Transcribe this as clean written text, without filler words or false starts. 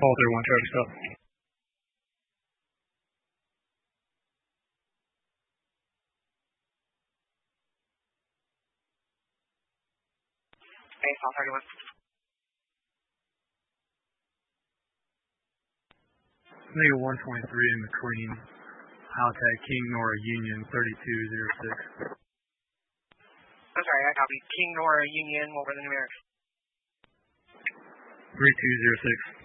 All 31 traffic stop. Hey, South 31. Nigga 123 in McLean. Contact King Nora Union 3206. I'm sorry, I copy. King Nora Union, what were the numerics? 3206.